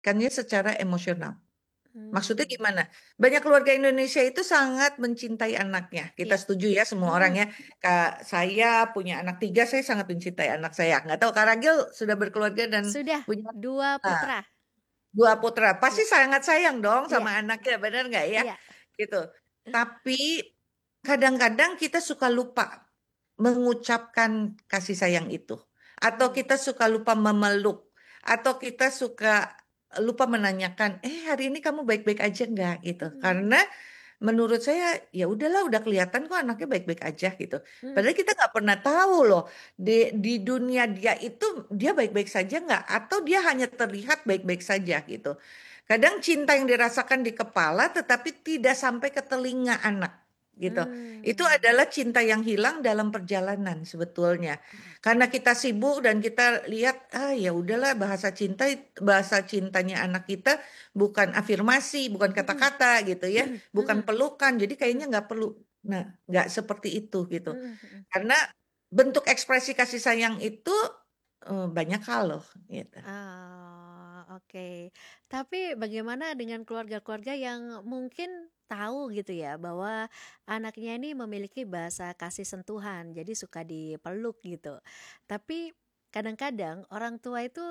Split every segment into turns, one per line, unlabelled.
mendidikannya secara emosional. Maksudnya
Mmm,
gimana? Banyak keluarga Indonesia itu sangat mencintai anaknya. Kita
iya,
setuju ya semua orang
mhm,
ya. Kak, saya punya anak 3, saya sangat mencintai anak saya. Nggak tahu Kak Ragil sudah berkeluarga dan
sudah
punya
2
nah,
putra,
2 putra. Pasti
iya
sangat sayang dong
iya
sama anaknya, benar nggak ya?
iya,
Gitu. Tapi kadang-kadang kita suka lupa mengucapkan kasih sayang itu. Atau
mmm,
kita suka lupa memeluk. Atau kita suka lupa menanyakan, hari ini kamu baik-baik aja nggak gitu.
mhm
Karena menurut saya ya udahlah udah kelihatan kok anaknya baik-baik aja gitu.
mhm
Padahal kita nggak pernah tahu loh di dunia dia itu dia baik-baik saja nggak atau dia hanya terlihat baik-baik saja gitu. Kadang cinta yang dirasakan di kepala tetapi tidak sampai ke telinga anak gitu. Itu
mmm,
adalah cinta yang hilang dalam perjalanan sebetulnya. Karena kita sibuk dan kita lihat ya udahlah bahasa cintanya anak kita bukan afirmasi, bukan
mhm
kata-kata gitu ya, bukan
mhm
pelukan. Jadi kayaknya
mhm
nggak perlu. Nah, nggak seperti itu gitu.
mhm mhm.
Karena bentuk ekspresi kasih sayang itu banyak hal loh gitu.
Oh, oke. Tapi bagaimana dengan keluarga-keluarga yang mungkin tahu gitu ya bahwa anaknya ini memiliki bahasa kasih sentuhan, jadi suka dipeluk gitu. Tapi kadang-kadang orang tua itu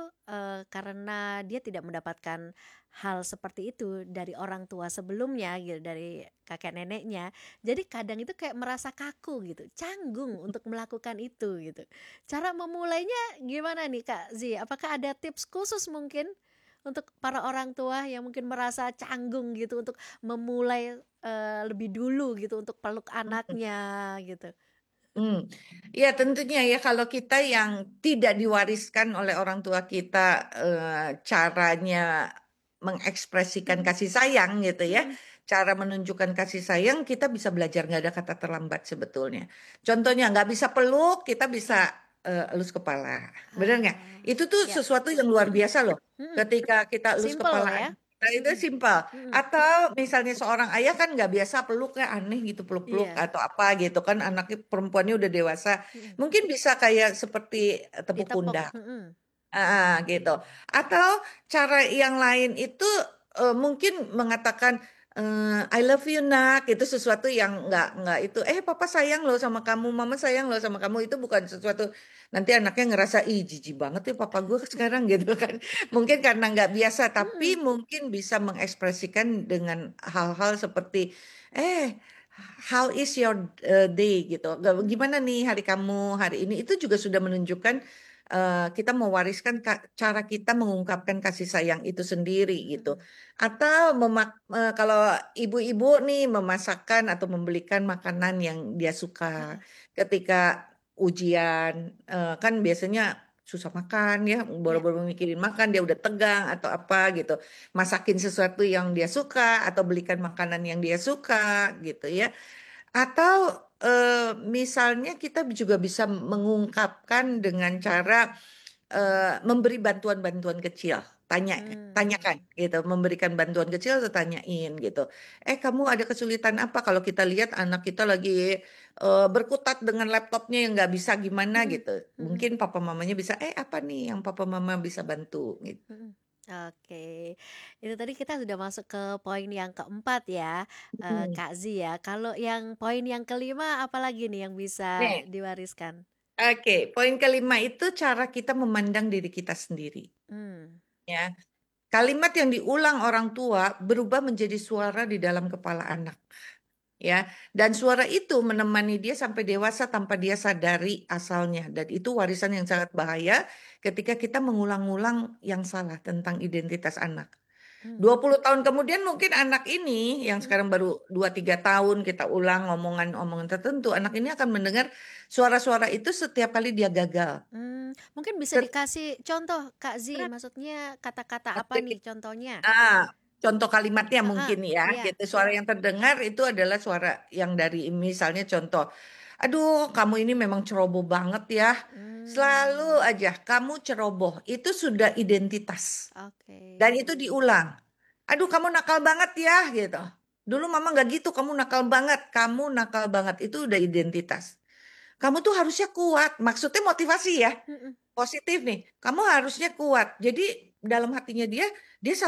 karena dia tidak mendapatkan hal seperti itu dari orang tua sebelumnya gitu, dari kakek neneknya. Jadi kadang itu kayak merasa kaku gitu, canggung untuk melakukan itu gitu. Cara memulainya gimana nih Kak Zi? Apakah ada tips khusus mungkin untuk para orang tua yang mungkin merasa canggung gitu untuk memulai lebih dulu gitu untuk peluk anaknya gitu?
Hmm. Ya tentunya ya kalau kita yang tidak diwariskan oleh orang tua kita caranya mengekspresikan
Mhm
kasih sayang gitu ya,
mhm.
cara menunjukkan kasih sayang kita bisa belajar nggak ada kata terlambat sebetulnya. Contohnya nggak bisa peluk, kita bisa elus kepala, benar nggak?
Ah,
Itu tuh
ya.
sesuatu yang luar biasa loh.
Mhm.
Ketika kita elus
Simple
kepala
ya?
anak kita itu
Mhm
simpel.
mhm.
Atau misalnya seorang ayah kan nggak biasa peluknya aneh gitu peluk-peluk
Iya.
atau apa gitu kan anaknya perempuannya udah dewasa
Mhm.
mungkin bisa kayak seperti tepuk
Ditepok.
pundak
Mhm.
gitu atau cara yang lain itu mungkin mengatakan I love you nak itu sesuatu yang nggak itu papa sayang loh sama kamu mama sayang loh sama kamu itu bukan sesuatu nanti anaknya ngerasa ih jijik banget ya papa gue sekarang gitu kan mungkin karena nggak biasa tapi
Mhm.
mungkin bisa mengekspresikan dengan hal-hal seperti eh how is your day gitu
Mhm.
gimana nih hari kamu hari ini itu juga sudah menunjukkan kita mewariskan cara kita mengungkapkan kasih sayang itu sendiri gitu.
Mhm.
Atau kalau ibu-ibu nih memasakkan atau membelikan makanan yang dia suka
Heeh.
ketika ujian kan biasanya susah makan ya,
Iya.
baru-baru mikirin makan dia udah tegang atau apa gitu. Masakin sesuatu yang dia suka atau belikan makanan yang dia suka gitu ya. Atau misalnya kita juga bisa mengungkapkan dengan cara memberi bantuan-bantuan kecil. Tanyakan
Mmm.
gitu, memberikan bantuan kecil atau tanyain gitu. Kamu ada kesulitan apa? Kalau kita lihat anak kita lagi berkutat dengan laptopnya yang nggak bisa gimana
Mhm
gitu.
mhm
Mungkin papa mamanya bisa, apa nih yang papa mama bisa bantu gitu.
mhm. Oke. Itu tadi kita sudah masuk ke poin yang keempat ya,
Hmm.
Kak Zi ya. Kalau yang poin yang kelima apalagi nih yang bisa
Nih,
diwariskan?
oke. Poin kelima itu cara kita memandang diri kita sendiri.
Mmm,
Ya, kalimat yang diulang orang tua berubah menjadi suara di dalam kepala anak, ya. Dan suara itu menemani dia sampai dewasa tanpa dia sadari asalnya. Dan itu warisan yang sangat bahaya ketika kita mengulang-ulang yang salah tentang identitas anak.
mmm,
20 tahun kemudian mungkin anak ini yang
mhm,
sekarang baru 2-3 tahun kita ulang omongan-omongan tertentu, anak ini akan mendengar suara-suara itu setiap kali dia gagal.
mungkin bisa
Ket-
dikasih contoh Kak Zi, maksudnya kata-kata apa nih contohnya?
Ah, contoh kalimatnya
Heeh,
mungkin ya,
iya,
gitu. Suara yang terdengar itu adalah suara yang dari misalnya contoh, aduh kamu ini memang ceroboh banget ya, selalu
mmm,
aja kamu ceroboh, itu sudah identitas.
oke,
Dan itu diulang, aduh kamu nakal banget ya gitu. Dulu mama nggak gitu, kamu nakal banget, itu udah identitas. Kamu tuh harusnya kuat, maksudnya motivasi ya
mhm
positif nih. Kamu harusnya kuat. Jadi dalam hatinya dia